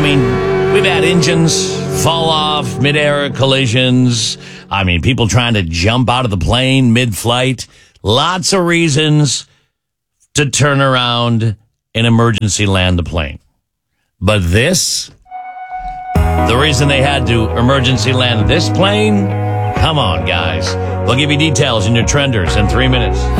mean, we've had engines fall off, mid-air collisions. I mean, people trying to jump out of the plane mid-flight. Lots of reasons to turn around and emergency land the plane. But this, the reason they had to emergency land this plane, come on, guys. We'll give you details in your Trenders in 3 minutes.